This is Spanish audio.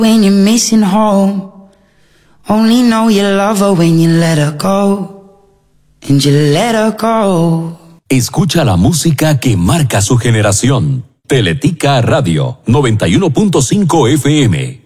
When you're missing home, only know you love her when you let her go, and you let her go. Escucha la música que marca su generación. Teletica Radio 91.5 FM.